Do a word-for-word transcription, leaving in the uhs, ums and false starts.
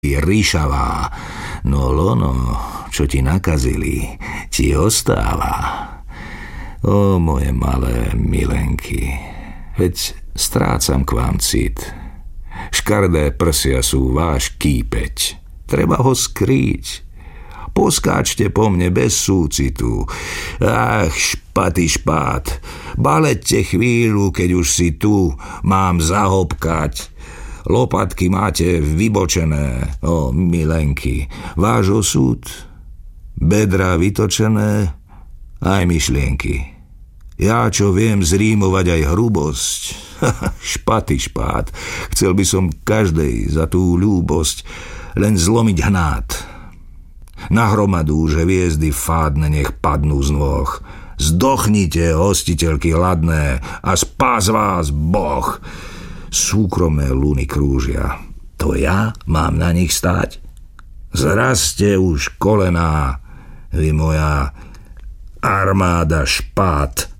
ríšavá. No lono, čo ti nakazili, ti ostáva. O, moje malé milenky, veď strácam k vám cit. Škardé prsia sú váš kýpeť. Treba ho skrýť. Poskáčte po mne bez súcitu. Ach, špaty špát. Balette chvíľu, keď už si tu, mám zahopkať. Lopatky máte vybočené, o milenky. Váš osud, bedra vytočené, aj myšlienky. Ja, čo viem zrímovať aj hrubosť. Špaty špát. Chcel by som každej za tú ľúbosť len zlomiť hnát. Na hromadu, že hviezdy fádne nech padnú z nôh. Zdochnite, hostiteľky hladné, a spás vás Boh. Súkromné lúny krúžia. To ja mám na nich stáť? Zraste už kolená, vy moja armáda špát.